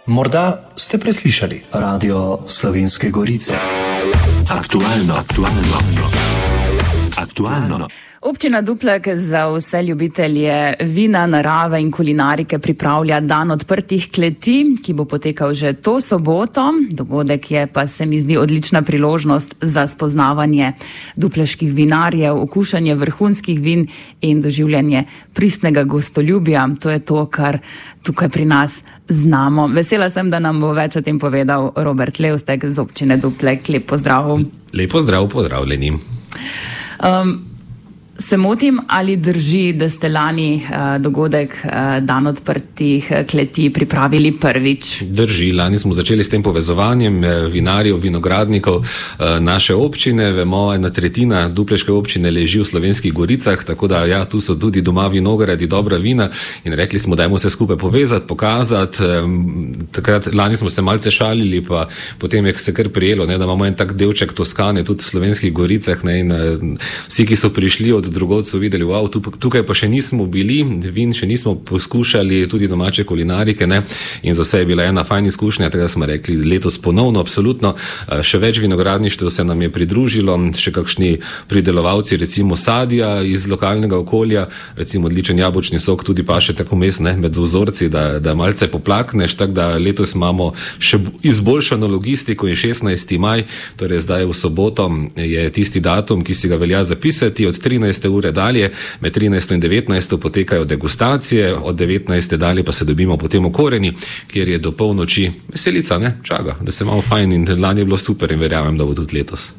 Morda ste preslišali Radio Slovenske Gorice. Aktualno. Občina Duplek za vse ljubitelje vina, narave in kulinarike pripravlja dan odprtih kleti, ki bo potekal že to soboto. Dogodek je pa, se mi zdi, odlična priložnost za spoznavanje dupleških vinarjev, okušanje vrhunskih vin in doživljanje pristnega gostoljubja. To je to, kar tukaj pri nas znamo. Vesela sem, da nam bo več o tem povedal Robert Levstek z občine Duplek. Lep pozdrav. Lep pozdrav, pozdravljeni. Se motim, ali drži, da ste lani dogodek dan odprtih kleti pripravili prvič? Drži, lani smo začeli s tem povezovanjem vinarjev, vinogradnikov naše občine. Vemo, 1/3 dupleške občine leži v Slovenskih Goricah, tako da ja, tu so tudi doma vinogradi, dobra vina in rekli smo, dajmo se skupaj povezati, pokazati. Takrat lani smo se malce šalili, pa potem je se kar prijelo, da imamo en tak delček Toskane tudi v Slovenskih Goricah, in vsi, ki so prišli od drugod, so videli, wow, tukaj pa še nismo bili, vin še nismo poskušali, tudi domače kulinarike, in za vse je bila ena fajn izkušnja, tega smo rekli letos ponovno, absolutno. Še več vinogradništev se nam je pridružilo, še kakšni pridelovalci, recimo sadja iz lokalnega okolja, recimo odličen jabolčni sok tudi pa še tako mes, med vzorci, da malce poplakneš, tako da letos imamo še izboljšano logistiko in 16. maj, torej zdaj v soboto je tisti datum, ki si ga velja zapisati, od 13. ure dalje, med 13. in 19. potekajo degustacije, od 19. dalje pa se dobimo potem v Koreni, kjer je do polnoči veselica, čaga, da se imamo fajn in lani je bilo super in verjamem, da bo tudi letos.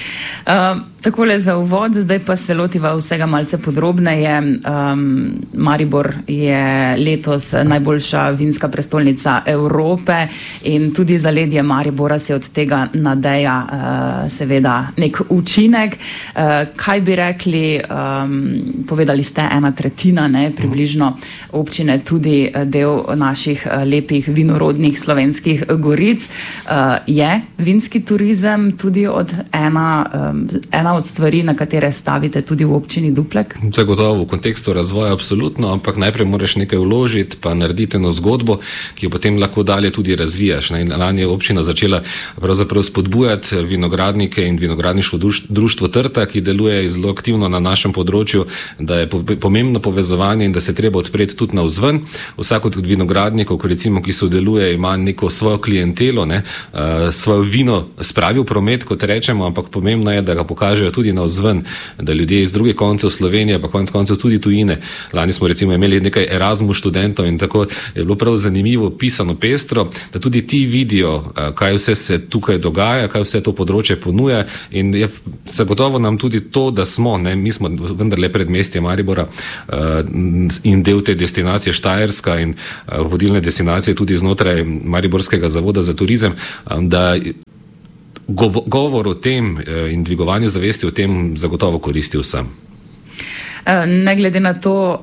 Takole za uvod, zdaj pa se lotiva vsega malce podrobneje. Maribor je letos najboljša vinska prestolnica Evrope in tudi zaledje Maribora se od tega nadeja seveda nek učinek. Kaj bi rekli, povedali ste 1/3, približno občine, tudi del naših lepih vinorodnih Slovenskih Goric. Je vinski turizem tudi ena od stvari, na katere stavite tudi v občini Duplek? Zagotovo v kontekstu razvoja absolutno, ampak najprej moraš nekaj vložiti, pa narediti eno zgodbo, ki jo potem lahko dalje tudi razvijaš. Lani je občina začela pravzaprav spodbujati vinogradnike in vinogradniško društvo Trta, ki deluje zelo aktivno na našem področju, da je pomembno povezovanje in da se treba odpreti tudi navzven. Vsak od vinogradnikov, recimo, ki sodeluje, ima neko svojo klientelo, svojo vino spravi v promet, kot rečemo, ampak pomembno je, da ga pokažejo tudi navzven, da ljudje iz drugih koncev Slovenije, pa konec koncev tudi tujine. Lani smo recimo imeli nekaj Erasmus študentov in tako je bilo prav zanimivo, pisano pestro, da tudi ti vidijo, kaj vse se tukaj dogaja, kaj vse to področje ponuja in je zagotovo nam tudi to, da smo, mi smo vendarle predmestje Maribora in del te destinacije Štajerska in vodilne destinacije tudi znotraj Mariborskega zavoda za turizem, da govor o tem in dvigovanje zavesti o tem zagotovo koristi vsem. Ne glede na to,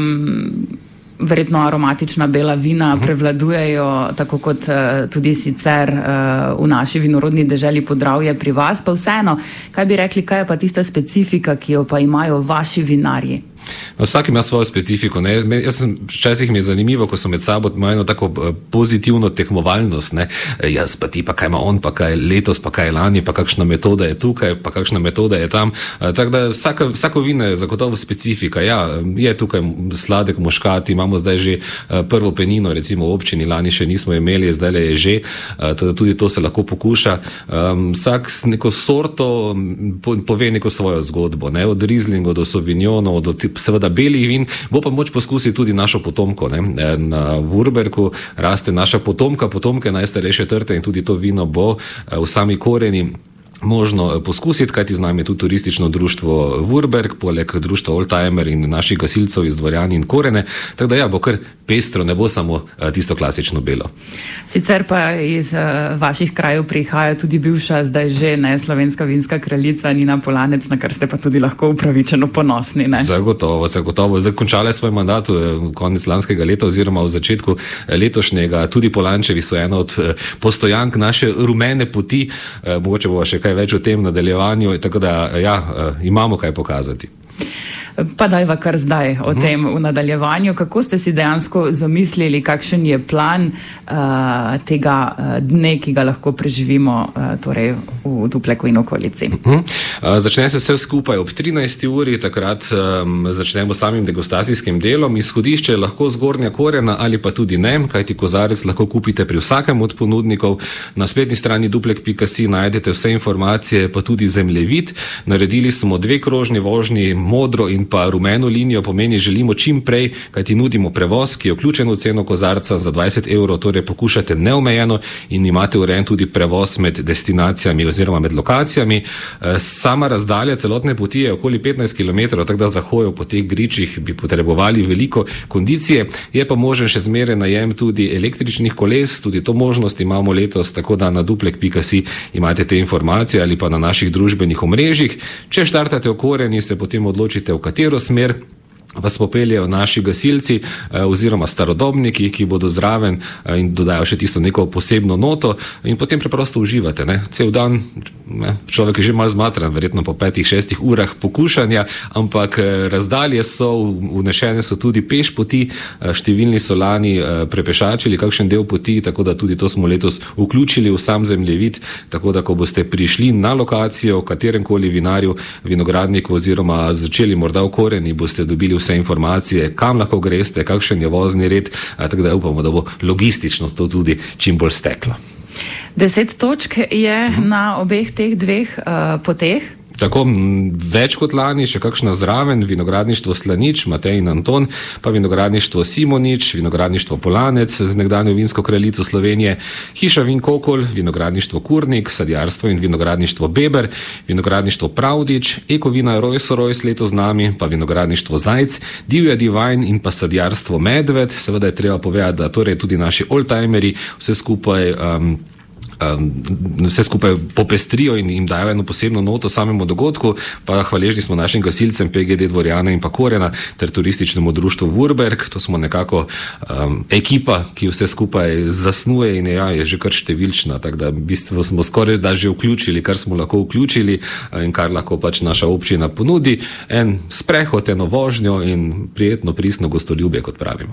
verjetno aromatična bela vina prevladujejo, tako kot tudi sicer v naši vinorodni deželi Podravje pri vas, pa vseeno, kaj bi rekli, kaj je pa tista specifika, ki jo pa imajo vaši vinarji? Vsak ima svojo specifiko. Včasih mi je zanimivo, ko so med sabo imajo tako pozitivno tekmovalnost. Jaz pa ti, pa kaj ima on, pa kaj letos, pa kaj lani, pa kakšna metoda je tukaj, pa kakšna metoda je tam. Tako da vsako vino je zagotovo specifika. Ja, je tukaj sladek muškat, imamo zdaj že prvo penino, recimo v občini, lani še nismo imeli, zdaj je že, tudi to se lahko pokuša. Vsak s neko sorto pove neko svojo zgodbo, od Rizlingo do Sauvignonov, do seveda belih vin, bo pa moč poskusiti tudi našo potomko. Na Vurberku raste naša potomke najstarejše Trte in tudi to vino bo v sami Koreni možno poskusiti, kajti z nami je tudi turistično društvo Vurberg, poleg društva Oldtimer in naših gasilcev iz Dvorjani in Korene, tako da bo kar pestro, ne bo samo tisto klasično belo. Sicer pa iz vaših krajev prihaja tudi bivša, zdaj že slovenska vinska kraljica Nina Polanec, na kar ste pa tudi lahko upravičeno ponosni. Zagotovo. Zakončala je svoj mandat konec lanskega leta oziroma v začetku letošnjega. Tudi Polančevi so ena od postojank naše rumene poti, mogoče bo še kaj več o tem nadaljevanju, tako da imamo kaj pokazati. Pa dajva kar zdaj o tem v nadaljevanju. Kako ste si dejansko zamislili, kakšen je plan tega dne, ki ga lahko preživimo torej v Dupleku in okolici? Začne se vse skupaj ob 13. uri, takrat začnemo samim degustacijskim delom. Izhodišče je lahko Zgornja Korena ali pa tudi ne, kajti kozarec lahko kupite pri vsakem od ponudnikov. Na spletni strani duplek.si najdete vse informacije, pa tudi zemljevid. Naredili smo 2 krožni vožnji, modro in pa rumeno linijo, pomeni želimo čim prej, kajti nudimo prevoz, ki je vključen v ceno kozarca za 20 €, torej pokušate neomejeno in imate urejen tudi prevoz med destinacijami oziroma med lokacijami. Sama razdalja celotne poti je okoli 15 km, tako da za hojo po teh gričih bi potrebovali veliko kondicije. Je pa možen še zmeraj najem tudi električnih koles, tudi to možnost imamo letos, tako da na duplek.si imate te informacije ali pa na naših družbenih omrežjih. Če štartate v Koreni, se potem odločite, v katero smer vas popeljejo naši gasilci oziroma starodobniki, ki bodo zraven in dodajo še tisto neko posebno noto in potem preprosto uživate. Cel dan človek je že malo zmatran, verjetno po 5-6 urah pokušanja, ampak razdalje so, vnešene so tudi peš poti, številni so lani prepešačili kakšen del poti, tako da tudi to smo letos vključili v sam zemljevid, tako da ko boste prišli na lokacijo v kateremkoli vinarju, vinogradniku oziroma začeli morda v Koreni, boste dobili vse informacije, kam lahko greste, kakšen je vozni red, tako da upamo, da bo logistično to tudi čim bolj steklo. 10 točk je na obeh teh 2 poteh. Tako, več kot lani, še kakšna zraven, vinogradništvo Slanič, Matej in Anton, pa vinogradništvo Simonič, vinogradništvo Polanec z nekdanjo vinsko kraljico Slovenije, Hiša Vin Kokol, vinogradništvo Kurnik, sadjarstvo in vinogradništvo Beber, vinogradništvo Pravdič, Ekovina Rojs letos z nami, pa vinogradništvo Zajc, Divja Divajn in pa sadjarstvo Medved. Seveda je treba povedati, da torej tudi naši oldtimeri vse skupaj popestrijo in jim dajo eno posebno noto samemu dogodku, pa hvaležni smo našim gasilcem PGD Dvorjana in pa Korena ter turističnemu društvu Vurberg. To smo nekako ekipa, ki vse skupaj zasnuje in je že kar številčna, tako da v bistvu smo skoraj da že vključili, kar smo lahko vključili in kar lahko pač naša občina ponudi. En sprehod, eno vožnjo in prijetno, pristno gostoljubje, kot pravimo.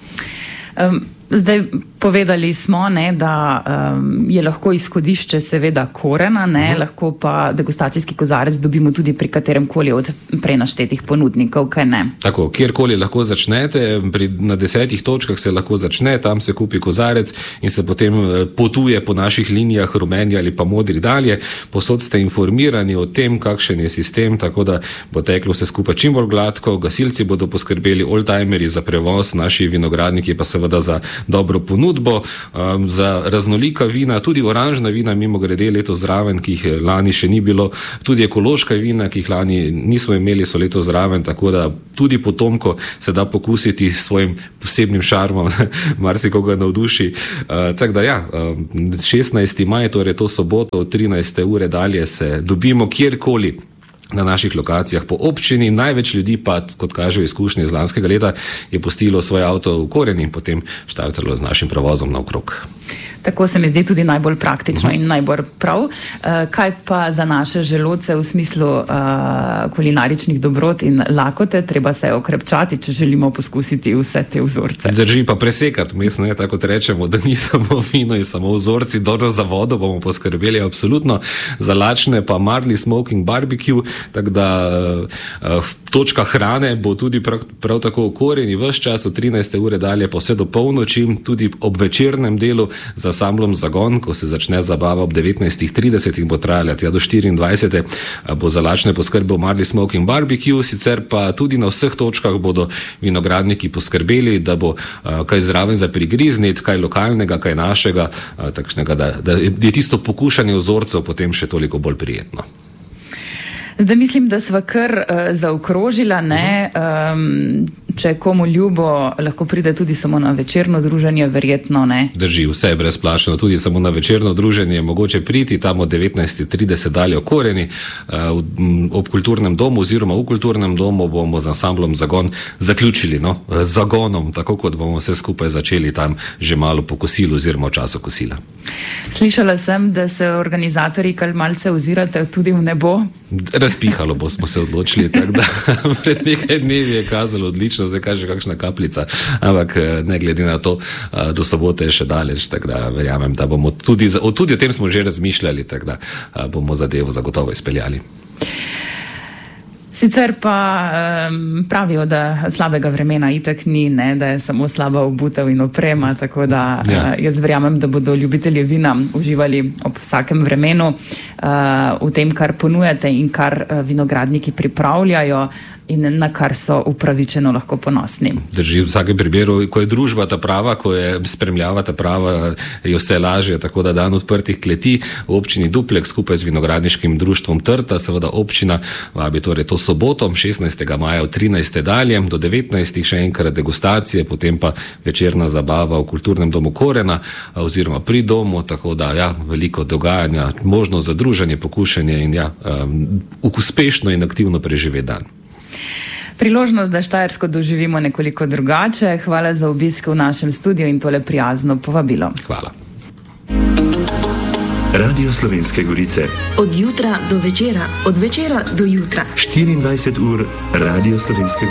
Zdaj povedali smo, da je lahko izhodišče seveda Korena, lahko pa degustacijski kozarec dobimo tudi pri katerem koli od prenaštetih ponudnikov, kaj ne? Tako, kjerkoli lahko začnete, na 10 točkah se lahko začne, tam se kupi kozarec in se potem potuje po naših linijah rumeni ali pa modri dalje. Posod ste informirani o tem, kakšen je sistem, tako da bo teklo vse skupaj čim bolj gladko, gasilci bodo poskrbeli, oldtimeri za prevoz, naši vinogradniki pa seveda za dobro ponudbo, za raznolika vina, tudi oranžna vina, mimo grede letos zraven, ki jih lani še ni bilo, tudi ekološka vina, ki jih lani nismo imeli, so letos zraven, tako da tudi potomko se da pokusiti s svojim posebnim šarmom, marsikoga navduši. Tako da 16. maj, torej to soboto od 13. ure dalje se dobimo kjerkoli na naših lokacijah po občini. Največ ljudi pa, kot kažejo izkušnje iz lanskega leta, je pustilo svoj avto v Koreni in potem štartalo z našim prevozom naokrog. Tako se mi zdi tudi najbolj praktično in najbolj prav. Kaj pa za naše želodce v smislu kulinaričnih dobrot in lakote? Treba se okrepčati, če želimo poskusiti vse te vzorce. Drži pa presekati, mislim, tako kot rečemo, da ni samo vino in samo vzorci, dobro za vodo bomo poskrbeli absolutno, za lačne pa Marley Smoking Barbecue, tako da točka hrane bo tudi prav tako v Koreni ves čas od 13. ure dalje pa vse do polnoči, tudi ob večernem delu za Samlom zagon, ko se začne zabava ob 19:30 in bo trajala tja do 24. bo za lačne poskrbel Marley Smoking Barbecue, sicer pa tudi na vseh točkah bodo vinogradniki poskrbeli, da bo kaj zraven za prigrizniti, kaj lokalnega, kaj našega, takšnega, da je tisto pokušanje vzorcev potem še toliko bolj prijetno. Zdaj mislim, da sva kar zaokrožila, če je komu ljubo, lahko pride tudi samo na večerno druženje, verjetno ne. Drži, vse je brezplačno, tudi samo na večerno druženje mogoče priti, tam od 19:30 dalje v Koreni, ob kulturnem domu oziroma v kulturnem domu bomo z ansamblom Zagon zaključili, z zagonom, tako kot bomo vse skupaj začeli tam že malo po kosilu oziroma v času kosila. Slišala sem, da se organizatorji kar malce ozirate tudi v nebo. Razpihalo smo se odločili, tako da pred nekaj dnevi je kazalo odlično, zdaj kaže kakšna kapljica, ampak ne glede na to, do sobote je še daleč, tako da verjamem, da bomo tudi o tem smo že razmišljali, tako da bomo zadevo zagotovo izpeljali. Sicer pa pravijo, da slabega vremena itak ni, ne, da je samo slaba obutev in oprema, tako da jaz verjamem, da bodo ljubitelji vina uživali ob vsakem vremenu v tem, kar ponujate in kar vinogradniki pripravljajo in na kar so upravičeno lahko ponosni. Drži, v vsakem primeru, ko je družba ta prava, ko je spremljava ta prava, je vse lažje, tako da dan odprtih kleti v občini Duplek skupaj z vinogradniškim društvom Trta, seveda občina vabi torej to soboto, 16. maja od 13. dalje do 19. še enkrat degustacije, potem pa večerna zabava v kulturnem domu Korena oziroma pri domu, tako da veliko dogajanja, možnost za druženje, pokušanje in uspešno in aktivno preživeti dan. Priložnost, da Štajersko doživimo nekoliko drugače. Hvala za obisk v našem studiu in tole prijazno povabilo. Hvala. Radio Slovenske Gorice. Od jutra do večera, od večera do jutra. 24 ur Radio Slovenske